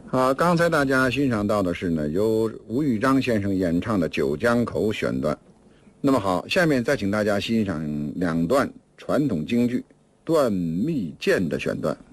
好，刚才大家欣赏到的是呢，由吴玉章先生演唱的《九江口》选段。那么好，下面再请大家欣赏2段传统京剧《断蜜剑》的选段。